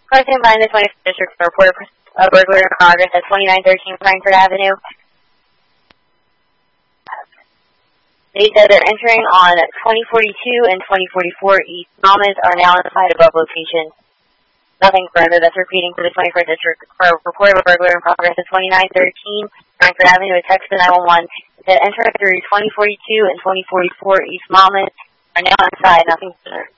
Question by the 21st District for report of burglary in progress at 2913 Frankfurt Avenue. They said they're entering on 2042 and 2044 East. Mamas are now inside above location. Nothing further. That's repeating for the 21st District for report of burglary in progress at 2913 Frankfurt Avenue. A text to 911 that entering through 2042 and 2044 East. Mamas are now inside. Nothing further.